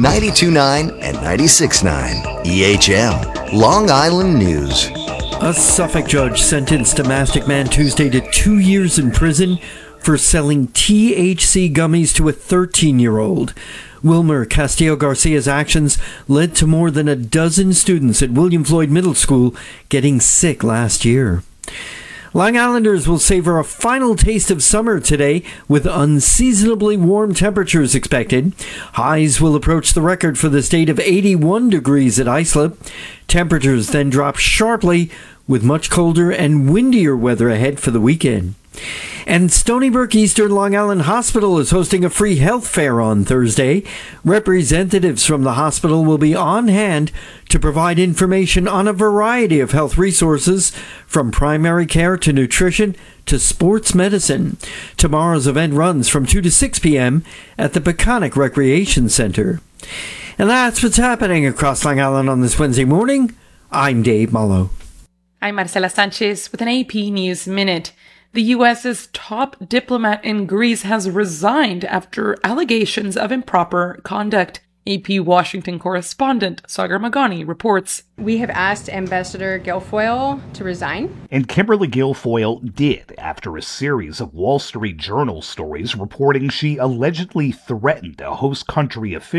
92.9 and 96.9 EHM, Long Island News. A Suffolk judge sentenced a Mastic man Tuesday to 2 years in prison for selling THC gummies to a 13-year-old. Wilmer Castillo Garcia's actions led to more than a dozen students at William Floyd Middle School getting sick last year. Long Islanders will savor a final taste of summer today with unseasonably warm temperatures expected. Highs will approach the record for the state of 81 degrees at Islip. Temperatures then drop sharply with much colder and windier weather ahead for the weekend. And Stony Brook Eastern Long Island Hospital is hosting a free health fair on Thursday. Representatives from the hospital will be on hand to provide information on a variety of health resources, from primary care to nutrition to sports medicine. Tomorrow's event runs from 2 to 6 p.m. at the Peconic Recreation Center. And that's what's happening across Long Island on this Wednesday morning. I'm Dave Mullo. I'm Marcela Sanchez with an AP News Minute. The U.S.'s top diplomat in Greece has resigned after allegations of improper conduct. AP Washington correspondent Sagar Magani reports. We have asked Ambassador Guilfoyle to resign. And Kimberly Guilfoyle did after a series of Wall Street Journal stories reporting she allegedly threatened a host country official